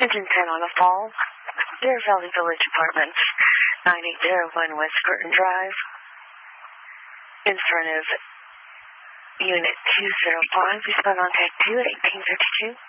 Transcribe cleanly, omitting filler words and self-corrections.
Engine 10 on a fall. Deer Valley Village Apartments, 9801 West Curtin Drive. In front of Unit 205, respond on tag 2 at 1852.